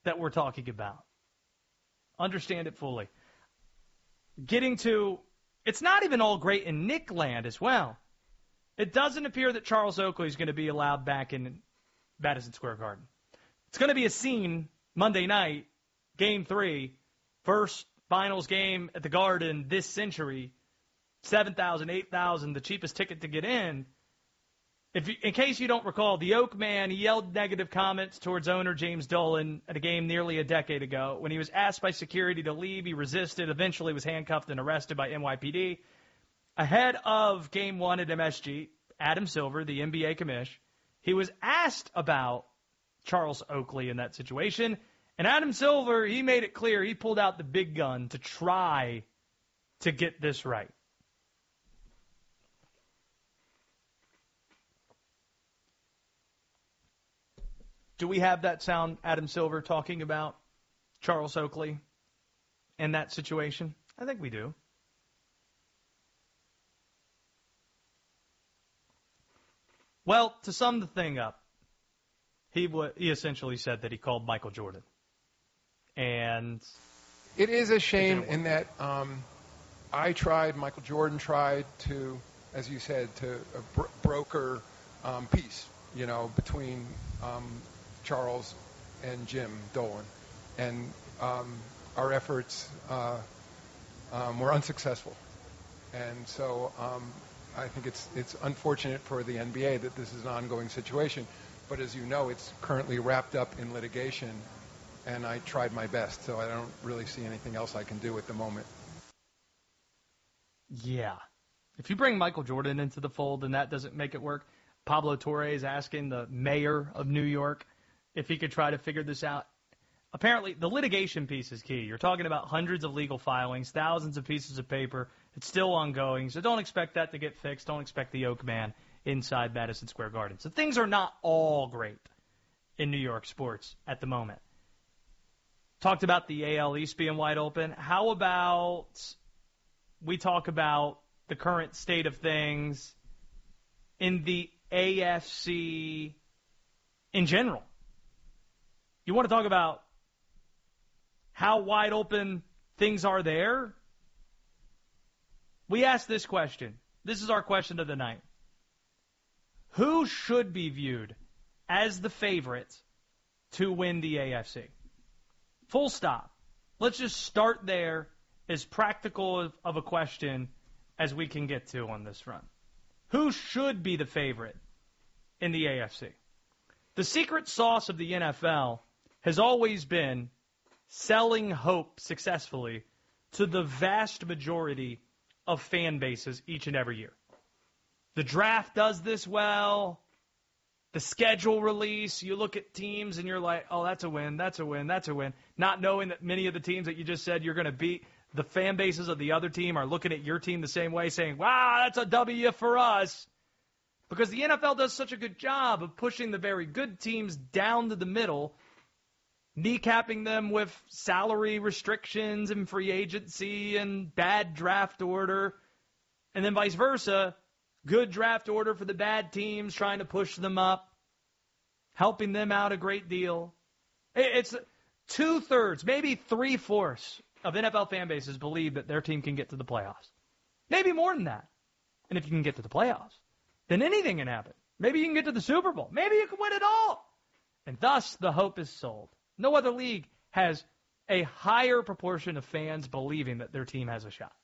that we're talking about. Understand it fully. Getting to, it's not even all great in Knick land as well. It doesn't appear that Charles Oakley is going to be allowed back in Madison Square Garden. It's going to be a scene Monday night, Game 3, first finals game at the Garden this century, 7,000, 8,000, the cheapest ticket to get in. In case you don't recall, the Oak Man yelled negative comments towards owner James Dolan at a game nearly a decade ago. When he was asked by security to leave, he resisted, eventually was handcuffed and arrested by NYPD. Ahead of Game 1 at MSG, Adam Silver, the NBA commish, he was asked about Charles Oakley in that situation. And Adam Silver, he made it clear he pulled out the big gun to try to get this right. Do we have that sound, Adam Silver, talking about Charles Oakley and that situation? I think we do. Well, to sum the thing up, he essentially said that he called Michael Jordan. And it is a shame in that Michael Jordan tried to, as you said, to broker peace, between Charles and Jim Dolan. And our efforts were unsuccessful. And so I think it's unfortunate for the NBA that this is an ongoing situation. But as you know, it's currently wrapped up in litigation, and I tried my best, so I don't really see anything else I can do at the moment. Yeah. If you bring Michael Jordan into the fold and that doesn't make it work, Pablo Torre asking the mayor of New York if he could try to figure this out. Apparently, the litigation piece is key. You're talking about hundreds of legal filings, thousands of pieces of paper. It's still ongoing, so don't expect that to get fixed. Don't expect the Oak Man inside Madison Square Garden. So things are not all great in New York sports at the moment. Talked about the AL East being wide open. How about we talk about the current state of things in the AFC in general? You want to talk about how wide open things are there? We asked this question. This is our question of the night. Who should be viewed as the favorite to win the AFC? Full stop. Let's just start there, as practical of a question as we can get to on this front. Who should be the favorite in the AFC? The secret sauce of the NFL has always been selling hope successfully to the vast majority of fan bases each and every year. The draft does this well. The schedule release, you look at teams and you're like, oh, that's a win, that's a win, that's a win. Not knowing that many of the teams that you just said you're going to beat, the fan bases of the other team are looking at your team the same way, saying, wow, that's a W for us. Because the NFL does such a good job of pushing the very good teams down to the middle, kneecapping them with salary restrictions and free agency and bad draft order, and then vice versa. Good draft order for the bad teams, trying to push them up, helping them out a great deal. It's 2/3, maybe 3/4 of NFL fan bases believe that their team can get to the playoffs. Maybe more than that. And if you can get to the playoffs, then anything can happen. Maybe you can get to the Super Bowl. Maybe you can win it all. And thus, the hope is sold. No other league has a higher proportion of fans believing that their team has a shot.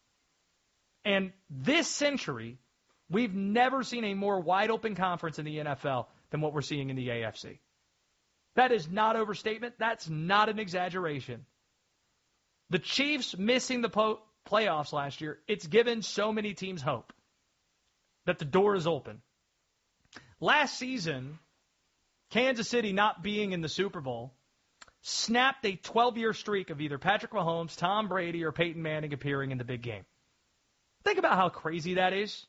And this century, we've never seen a more wide-open conference in the NFL than what we're seeing in the AFC. That is not overstatement. That's not an exaggeration. The Chiefs missing the playoffs last year, it's given so many teams hope that the door is open. Last season, Kansas City not being in the Super Bowl snapped a 12-year streak of either Patrick Mahomes, Tom Brady, or Peyton Manning appearing in the big game. Think about how crazy that is.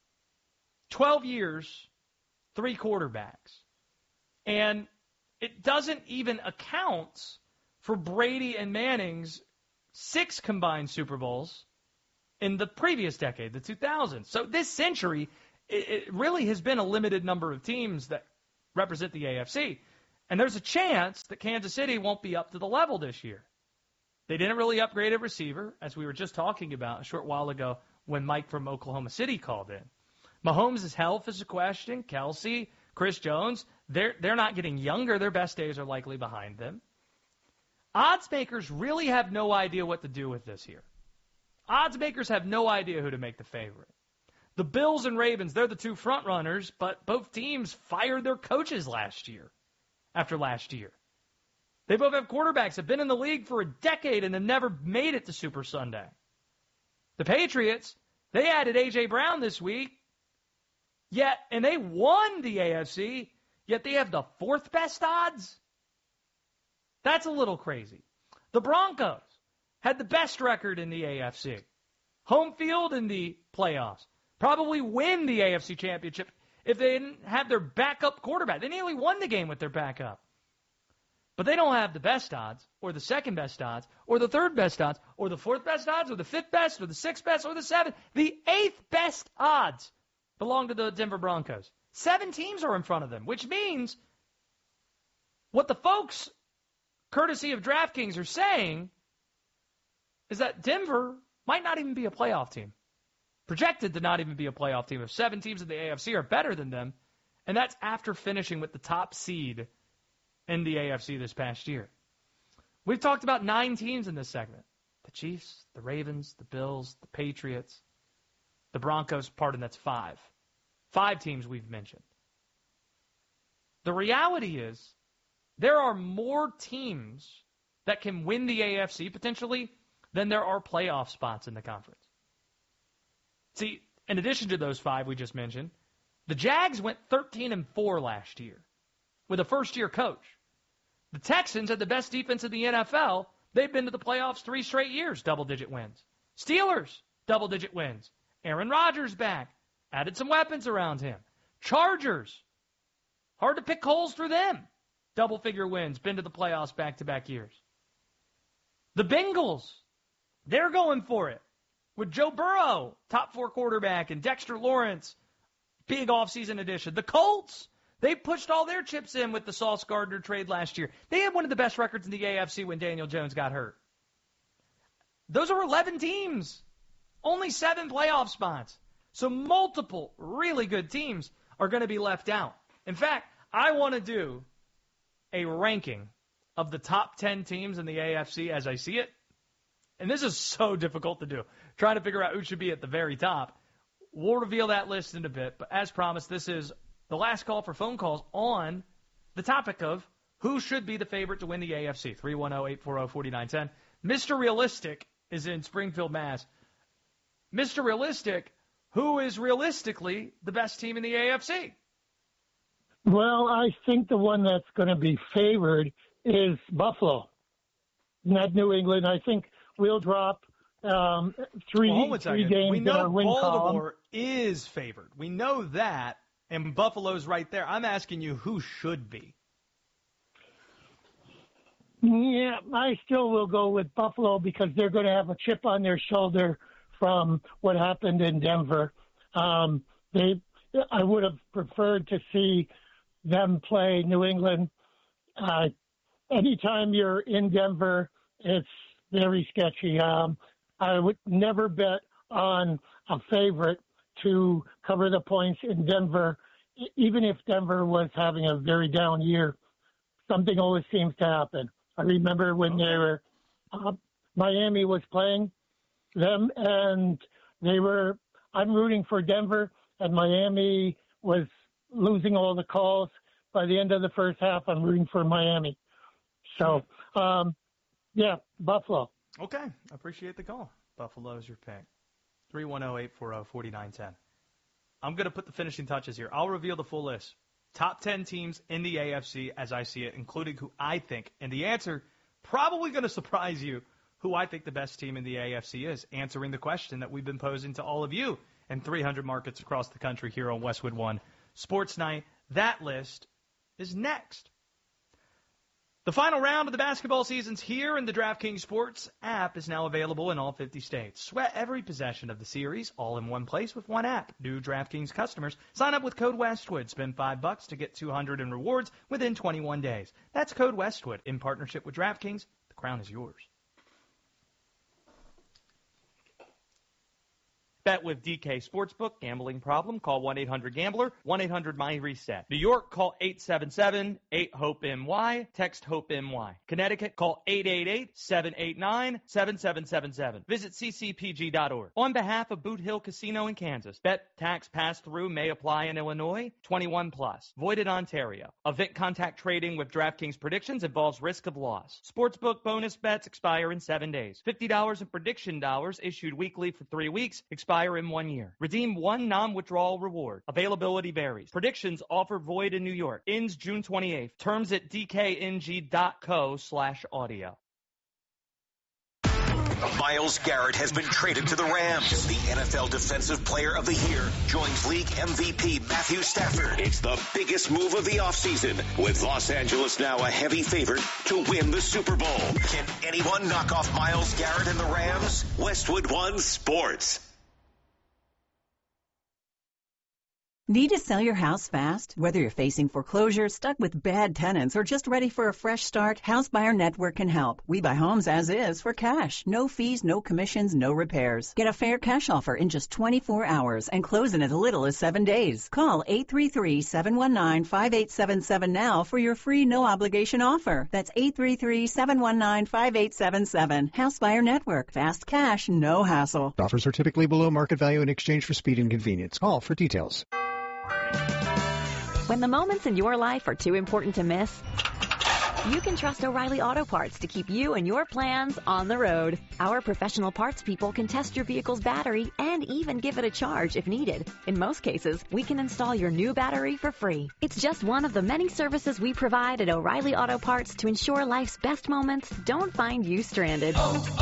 12 years, 3 quarterbacks. And it doesn't even account for Brady and Manning's 6 combined Super Bowls in the previous decade, the 2000s. So this century, it really has been a limited number of teams that represent the AFC. And there's a chance that Kansas City won't be up to the level this year. They didn't really upgrade a receiver, as we were just talking about a short while ago when Mike from Oklahoma City called in. Mahomes' health is a question. Kelsey, Chris Jones, they're not getting younger. Their best days are likely behind them. Odds makers really have no idea what to do with this here. Odds makers have no idea who to make the favorite. The Bills and Ravens, they're the two front runners, but both teams fired their coaches after last year. They both have quarterbacks, have been in the league for a decade and have never made it to Super Sunday. The Patriots, they added A.J. Brown this week, and they won the AFC, yet they have the fourth best odds? That's a little crazy. The Broncos had the best record in the AFC. Home field in the playoffs. Probably win the AFC Championship if they didn't have their backup quarterback. They nearly won the game with their backup. But they don't have the best odds, or the second best odds, or the third best odds, or the fourth best odds, or the fifth best, or the sixth best, or the seventh. The eighth best odds belong to the Denver Broncos. 7 teams are in front of them, which means what the folks, courtesy of DraftKings, are saying is that Denver might not even be a playoff team. Projected to not even be a playoff team if 7 teams in the AFC are better than them, and that's after finishing with the top seed in the AFC this past year. We've talked about 9 teams in this segment. The Chiefs, the Ravens, the Bills, the Patriots, the Broncos, that's 5. 5 teams we've mentioned. The reality is there are more teams that can win the AFC potentially than there are playoff spots in the conference. See, in addition to those 5 we just mentioned, the Jags went 13-4 last year with a first-year coach. The Texans had the best defense in the NFL. They've been to the playoffs 3 straight years, double-digit wins. Steelers, double-digit wins. Aaron Rodgers back. Added some weapons around him. Chargers, hard to pick holes through them. Double-figure wins, been to the playoffs back-to-back years. The Bengals, they're going for it. With Joe Burrow, top 4 quarterback, and Dexter Lawrence, big offseason addition. The Colts, they pushed all their chips in with the Sauce Gardner trade last year. They had one of the best records in the AFC when Daniel Jones got hurt. Those are 11 teams. Only 7 playoff spots. So multiple really good teams are going to be left out. In fact, I want to do a ranking of the top 10 teams in the AFC as I see it. And this is so difficult to do. Trying to figure out who should be at the very top. We'll reveal that list in a bit. But as promised, this is the last call for phone calls on the topic of who should be the favorite to win the AFC. 310-840-4910. Mr. Realistic is in Springfield, Mass. Mr. Realistic, who is realistically the best team in the AFC? Well, I think the one that's going to be favored is Buffalo, not New England. I think we'll drop three games we in our know win Baltimore column. is favored. We know that, and Buffalo's right there. I'm asking you who should be. Yeah, I still will go with Buffalo because they're going to have a chip on their shoulder from what happened in Denver. I would have preferred to see them play New England. Anytime you're in Denver, it's very sketchy. I would never bet on a favorite to cover the points in Denver, even if Denver was having a very down year. Something always seems to happen. I remember when they were Miami was playing them, and I'm rooting for Denver, and Miami was losing all the calls. By the end of the first half, I'm rooting for Miami. So, Buffalo. Okay, I appreciate the call. Buffalo's your pick. 310-840-4910. I'm going to put the finishing touches here. I'll reveal the full list. Top 10 teams in the AFC as I see it, including who I think. And the answer, probably going to surprise you, who I think the best team in the AFC is, answering the question that we've been posing to all of you in 300 markets across the country here on Westwood One Sports Night. That list is next. The final round of the basketball season's here, and the DraftKings Sports app is now available in all 50 states. Sweat every possession of the series all in one place with one app. New DraftKings customers sign up with code Westwood. Spend $5 to get $200 in rewards within 21 days. That's code Westwood in partnership with DraftKings. The crown is yours. Bet with DK Sportsbook. Gambling problem? Call 1-800-GAMBLER, 1-800-MY-RESET. New York, call 877-8-HOPE-NY. Text HOPE-NY. Connecticut, call 888-789-7777. Visit ccpg.org. On behalf of Boot Hill Casino in Kansas, bet tax pass-through may apply in Illinois. 21 plus. Void in Ontario. Event contact trading with DraftKings predictions involves risk of loss. Sportsbook bonus bets expire in 7 days. $50 in prediction dollars issued weekly for 3 weeks. Expire in 1 year. Redeem one non-withdrawal reward. Availability varies. Predictions offer void in New York. Ends June 28th. Terms at dkng.co/audio. Myles Garrett has been traded to the Rams. The NFL Defensive Player of the Year joins league MVP Matthew Stafford. It's the biggest move of the offseason, with Los Angeles now a heavy favorite to win the Super Bowl. Can anyone knock off Myles Garrett and the Rams? Westwood One Sports. Need to sell your house fast? Whether you're facing foreclosure, stuck with bad tenants, or just ready for a fresh start, House Buyer Network can help. We buy homes as is for cash. No fees, no commissions, no repairs. Get a fair cash offer in just 24 hours and close in as little as 7 days. Call 833-719-5877 now for your free no-obligation offer. That's 833-719-5877. House Buyer Network. Fast cash, no hassle. Offers are typically below market value in exchange for speed and convenience. Call for details. When the moments in your life are too important to miss, you can trust O'Reilly Auto Parts to keep you and your plans on the road. Our professional parts people can test your vehicle's battery and even give it a charge if needed. In most cases, we can install your new battery for free. It's just one of the many services we provide at O'Reilly Auto Parts to ensure life's best moments don't find you stranded.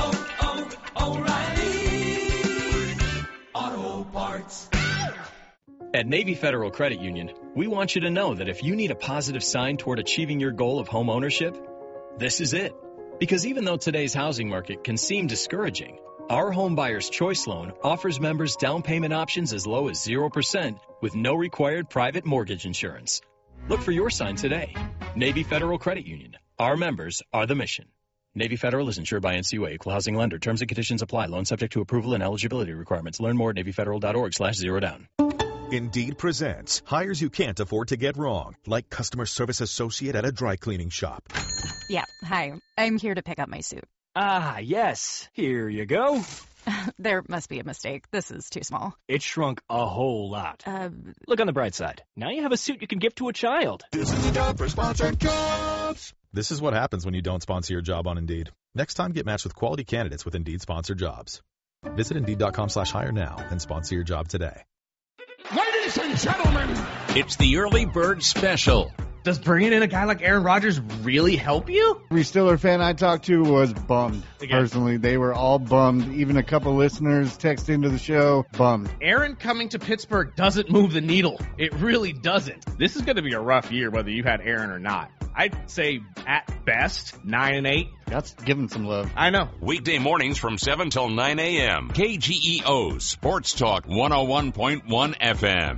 O'Reilly Auto Parts. At Navy Federal Credit Union, we want you to know that if you need a positive sign toward achieving your goal of home ownership, this is it. Because even though today's housing market can seem discouraging, our Home Buyer's Choice Loan offers members down payment options as low as 0% with no required private mortgage insurance. Look for your sign today. Navy Federal Credit Union. Our members are the mission. Navy Federal is insured by NCUA, Equal Housing Lender. Terms and conditions apply. Loan subject to approval and eligibility requirements. Learn more at NavyFederal.org/zerodown. Indeed presents hires you can't afford to get wrong, like customer service associate at a dry cleaning shop. Yeah, hi. I'm here to pick up my suit. Ah, yes. Here you go. There must be a mistake. This is too small. It shrunk a whole lot. Look on the bright side. Now you have a suit you can give to a child. This is a job for Sponsored Jobs. This is what happens when you don't sponsor your job on Indeed. Next time, get matched with quality candidates with Indeed Sponsored Jobs. Visit Indeed.com/hire now and sponsor your job today. Ladies and gentlemen, it's the early bird special. Does bringing in a guy like Aaron Rodgers really help you? Every Steeler fan I talked to was bummed. Personally, they were all bummed. Even a couple listeners text into the show, bummed. Aaron coming to Pittsburgh doesn't move the needle. It really doesn't. This is going to be a rough year, whether you had Aaron or not. I'd say at best 9-8. That's giving some love. I know. Weekday mornings from 7 till 9 a.m. KGEO Sports Talk 101.1 FM.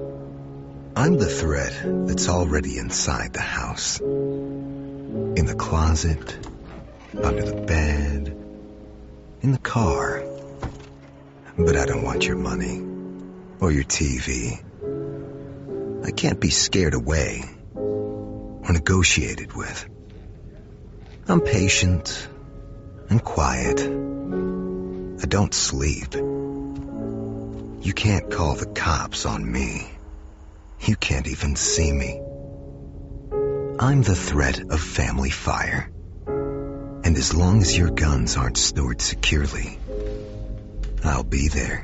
I'm the thread that's already inside the house. In the closet, under the bed, in the car. But I don't want your money or your TV. I can't be scared away or negotiated with. I'm patient and quiet. I don't sleep. You can't call the cops on me. You can't even see me. I'm the threat of family fire. And as long as your guns aren't stored securely, I'll be there.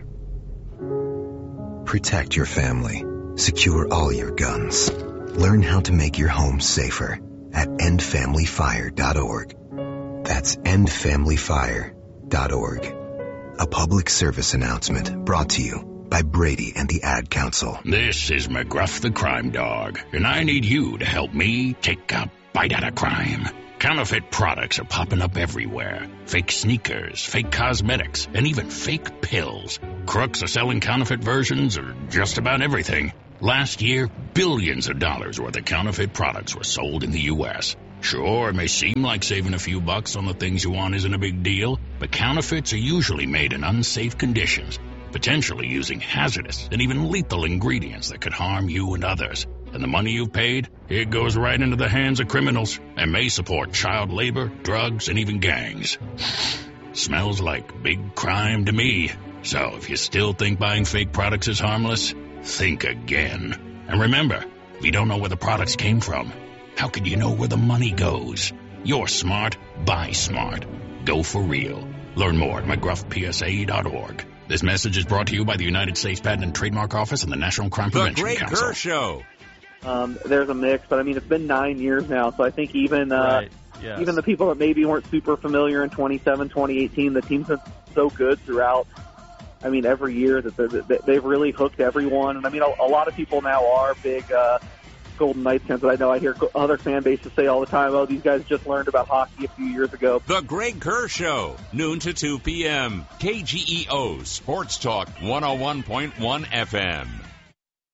Protect your family. Secure all your guns. Learn how to make your home safer at endfamilyfire.org. That's endfamilyfire.org. A public service announcement brought to you by Brady and the Ad Council. This is McGruff the Crime Dog, and I need you to help me take out bite out of crime. Counterfeit products are popping up everywhere. Fake sneakers, fake cosmetics, and even fake pills. Crooks are selling counterfeit versions of just about everything. Last year, billions of dollars worth of counterfeit products were sold in the U.S. Sure, it may seem like saving a few bucks on the things you want isn't a big deal, but counterfeits are usually made in unsafe conditions, potentially using hazardous and even lethal ingredients that could harm you and others. And the money you've paid, it goes right into the hands of criminals and may support child labor, drugs, and even gangs. Smells like big crime to me. So if you still think buying fake products is harmless, think again. And remember, if you don't know where the products came from, how could you know where the money goes? You're smart, buy smart. Go for real. Learn more at mcgruffpsa.org. This message is brought to you by the United States Patent and Trademark Office and the National Crime Prevention Council. The Greg Kerr Show. There's a mix, but I mean, it's been 9 years now, so I think even even the people that maybe weren't super familiar in 2018, the team's been so good throughout. I mean, every year that they've really hooked everyone, and I mean, a lot of people now are big Golden Knights fans. But I know I hear other fan bases say all the time, "Oh, these guys just learned about hockey a few years ago." The Greg Kerr Show, noon to 2 p.m. KGEO Sports Talk 101.1 FM.